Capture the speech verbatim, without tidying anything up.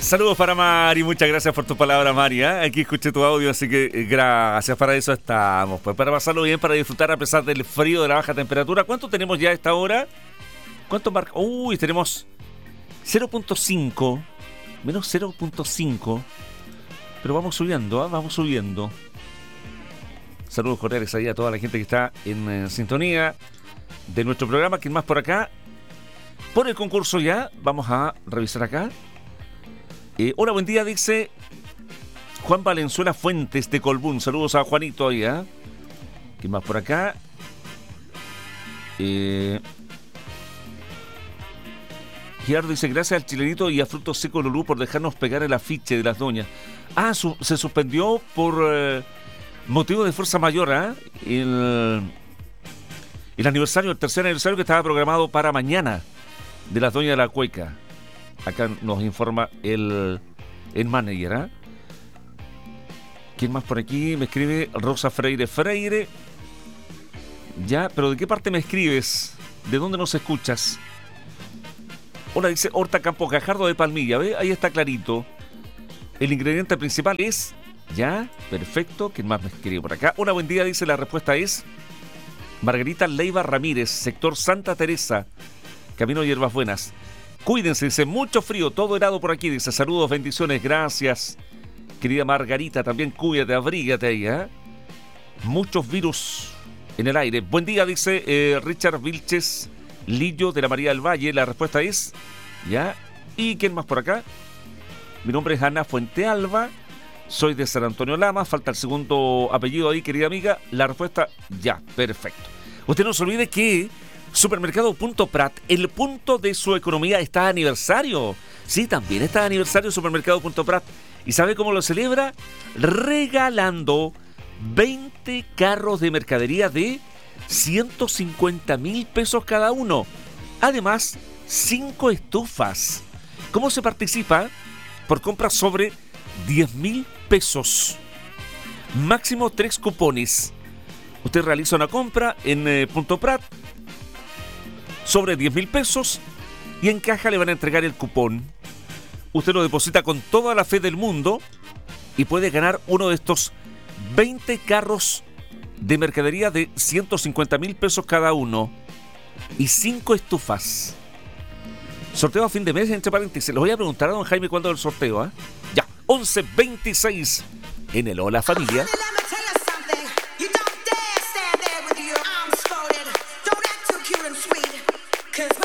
Saludos para Mari, muchas gracias por tu palabra, Mari. ¿eh? Aquí escuché tu audio, así que eh, gracias, para eso estamos. Pues para pasarlo bien, para disfrutar a pesar del frío, de la baja temperatura. ¿Cuánto tenemos ya a esta hora? ¿Cuánto marca? Uy, tenemos cero punto cinco, menos cero punto cinco. Pero vamos subiendo, ¿eh? vamos subiendo. Saludos cordiales ahí a toda la gente que está en eh, sintonía de nuestro programa. ¿Quién más por acá? Por el concurso ya, vamos a revisar acá. Eh, hola, buen día, dice Juan Valenzuela Fuentes de Colbún. Saludos a Juanito ahí, ¿eh? ¿Quién más por acá? Eh... Gerardo dice, gracias al Chilenito y a Frutos Secos Lulú por dejarnos pegar el afiche de las doñas. Ah, su, se suspendió por eh, motivo de fuerza mayor, ¿eh? El, el aniversario, el tercer aniversario que estaba programado para mañana de las doñas de la Cueca. Acá nos informa el, el manager, ¿eh? ¿Quién más por aquí? Me escribe Rosa Freire Freire. Ya, pero ¿de qué parte me escribes? ¿De dónde nos escuchas? Hola, dice Horta Campo Gajardo de Palmilla. ¿Ve? Ahí está clarito. El ingrediente principal es... Ya, perfecto. ¿Quién más me escribe por acá? Hola, buen día, dice, la respuesta es... Margarita Leiva Ramírez, sector Santa Teresa, Camino Hierbas Buenas. Cuídense, dice, mucho frío, todo helado por aquí, dice, saludos, bendiciones, gracias. Querida Margarita, también cuídate, abrígate ahí, ¿eh? Muchos virus en el aire. Buen día, dice eh, Richard Vilches Lillo de la María del Valle, la respuesta es, ya. ¿Y quién más por acá? Mi nombre es Ana Fuentealba, soy de San Antonio Lama, falta el segundo apellido ahí, querida amiga, la respuesta, ya, perfecto. Usted no se olvide que Supermercado Punto Prat, el punto de su economía, está de aniversario. Sí, también está de aniversario Supermercado Punto Prat. ¿Y sabe cómo lo celebra? Regalando veinte carros de mercadería de ciento cincuenta mil pesos cada uno. Además, cinco estufas. ¿Cómo se participa? Por compras sobre diez mil pesos. Máximo tres cupones. Usted realiza una compra en eh, Punto Prat sobre diez mil pesos y en caja le van a entregar el cupón. Usted lo deposita con toda la fe del mundo y puede ganar uno de estos veinte carros de mercadería de ciento cincuenta mil pesos cada uno y cinco estufas. Sorteo a fin de mes, entre paréntesis. Les voy a preguntar a don Jaime cuándo es el sorteo, ¿eh? Ya, once veintiséis en el Hola Familia.